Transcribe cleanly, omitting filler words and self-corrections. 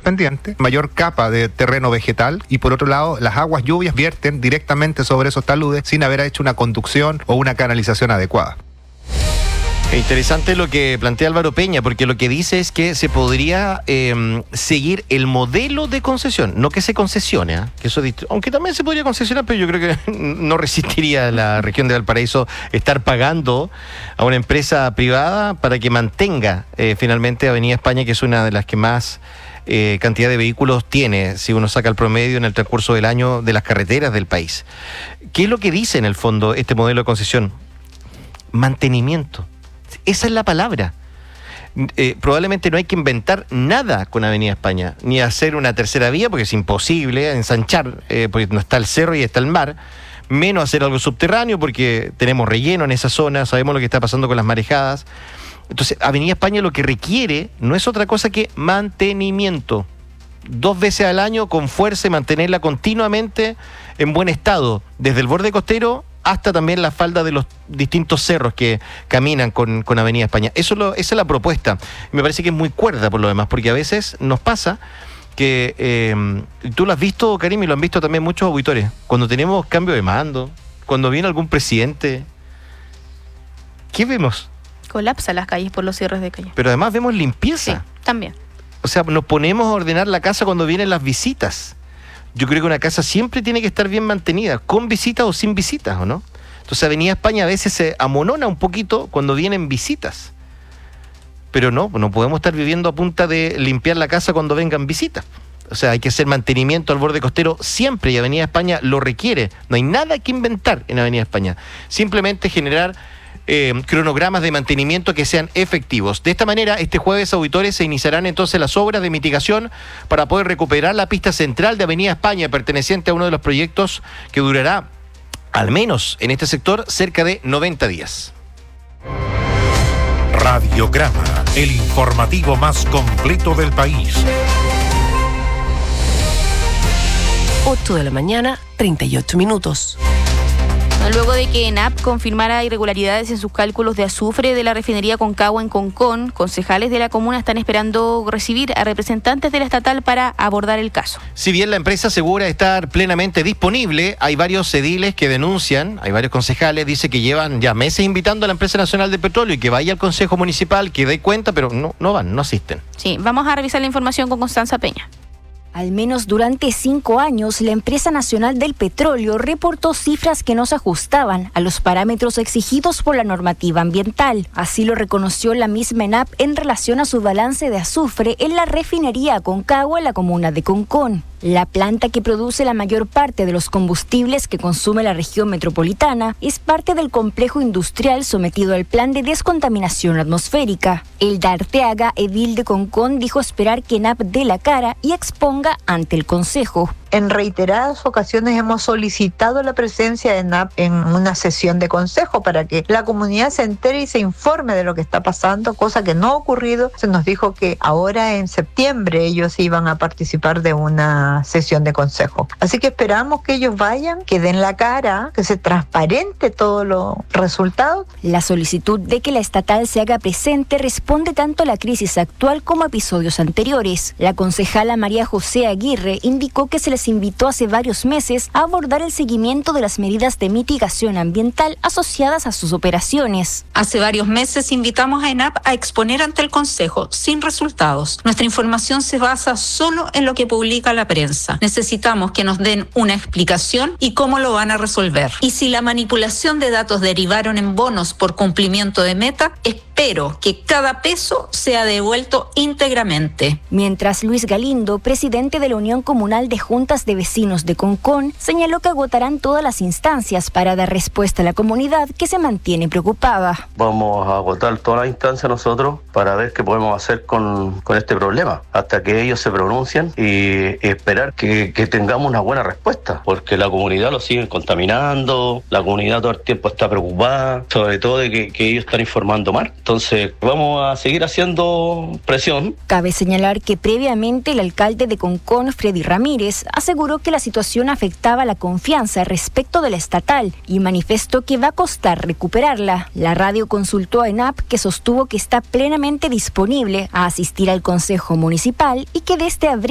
pendiente, mayor capa de terreno vegetal, y por otro lado las aguas lluvias vierten directamente sobre esos taludes sin haber hecho una conducción o una canalización adecuada. Interesante lo que plantea Álvaro Peña, porque lo que dice es que se podría seguir el modelo de concesión, no que se concesione, que eso, aunque también se podría concesionar, pero yo creo que no resistiría la región de Valparaíso estar pagando a una empresa privada para que mantenga finalmente Avenida España, que es una de las que más cantidad de vehículos tiene, si uno saca el promedio en el transcurso del año de las carreteras del país. ¿Qué es lo que dice en el fondo este modelo de concesión? Mantenimiento. Esa es la palabra. Probablemente no hay que inventar nada con Avenida España, ni hacer una tercera vía, porque es imposible ensanchar, porque no está el cerro y está el mar, menos hacer algo subterráneo, porque tenemos relleno en esa zona, sabemos lo que está pasando con las marejadas. Entonces, Avenida España lo que requiere no es otra cosa que mantenimiento. 2 veces al año con fuerza y mantenerla continuamente en buen estado, desde el borde costero hasta también la falda de los distintos cerros que caminan con Avenida España. Esa es la propuesta. Me parece que es muy cuerda por lo demás, porque a veces nos pasa que, tú lo has visto, Karim, y lo han visto también muchos auditores, cuando tenemos cambio de mando, cuando viene algún presidente, ¿qué vemos? Colapsa las calles por los cierres de calle. Pero además vemos limpieza. Sí, también. O sea, nos ponemos a ordenar la casa cuando vienen las visitas. Yo creo que una casa siempre tiene que estar bien mantenida, con visitas o sin visitas, ¿o no? Entonces Avenida España a veces se amonona un poquito cuando vienen visitas. Pero no podemos estar viviendo a punta de limpiar la casa cuando vengan visitas. O sea, hay que hacer mantenimiento al borde costero siempre, y Avenida España lo requiere. No hay nada que inventar en Avenida España. Simplemente generar cronogramas de mantenimiento que sean efectivos. De esta manera, este jueves, auditores, se iniciarán entonces las obras de mitigación para poder recuperar la pista central de Avenida España, perteneciente a uno de los proyectos que durará, al menos en este sector, cerca de 90 días. Radiograma, el informativo más completo del país. 8 de la mañana, 38 minutos. Luego de que ENAP confirmara irregularidades en sus cálculos de azufre de la refinería Concagua en Concón, concejales de la comuna están esperando recibir a representantes de la estatal para abordar el caso. Si bien la empresa asegura estar plenamente disponible, hay varios ediles que denuncian, hay varios concejales, dice que llevan ya meses invitando a la empresa nacional de petróleo y que vaya al consejo municipal, que dé cuenta, pero no van, no asisten. Sí, vamos a revisar la información con Constanza Peña. Al menos durante 5 años, la Empresa Nacional del Petróleo reportó cifras que no se ajustaban a los parámetros exigidos por la normativa ambiental. Así lo reconoció la misma ENAP en relación a su balance de azufre en la refinería Concagua en la comuna de Concón. La planta que produce la mayor parte de los combustibles que consume la región metropolitana es parte del complejo industrial sometido al plan de descontaminación atmosférica. Elda Arteaga, edil de Concón, dijo esperar que ENAP dé la cara y exponga ante el Consejo. En reiteradas ocasiones hemos solicitado la presencia de ENAP en una sesión de consejo para que la comunidad se entere y se informe de lo que está pasando, cosa que no ha ocurrido. Se nos dijo que ahora en septiembre ellos iban a participar de una sesión de consejo. Así que esperamos que ellos vayan, que den la cara, que se transparente todos los resultados. La solicitud de que la estatal se haga presente responde tanto a la crisis actual como a episodios anteriores. La concejala María José Aguirre indicó que se les invitó hace varios meses a abordar el seguimiento de las medidas de mitigación ambiental asociadas a sus operaciones. Hace varios meses invitamos a ENAP a exponer ante el Consejo sin resultados. Nuestra información se basa solo en lo que publica la prensa. Necesitamos que nos den una explicación y cómo lo van a resolver. Y si la manipulación de datos derivaron en bonos por cumplimiento de meta, espero que cada peso sea devuelto íntegramente. Mientras Luis Galindo, presidente de la Unión Comunal de Juntas de Vecinos de Concón, señaló que agotarán todas las instancias para dar respuesta a la comunidad que se mantiene preocupada. Vamos a agotar todas las instancias nosotros para ver qué podemos hacer con este problema, hasta que ellos se pronuncien y esperar que tengamos una buena respuesta, porque la comunidad lo sigue contaminando, la comunidad todo el tiempo está preocupada, sobre todo de que ellos están informando mal. Entonces vamos a seguir haciendo presión. Cabe señalar que previamente el alcalde de Concón, Freddy Ramírez, aseguró que la situación afectaba la confianza respecto de la estatal y manifestó que va a costar recuperarla. La radio consultó a ENAP, que sostuvo que está plenamente disponible a asistir al Consejo Municipal y que desde abril